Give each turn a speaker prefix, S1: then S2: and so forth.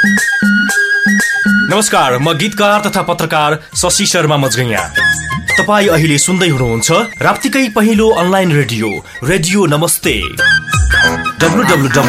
S1: नमस्कार, म गीतकार तथा पत्रकार शशि शर्मा मजगैया। तपाईँ अहिले सुन्दै हुनुहुन्छ राप्तीकै पहिलो अनलाइन रेडियो नमस्ते। www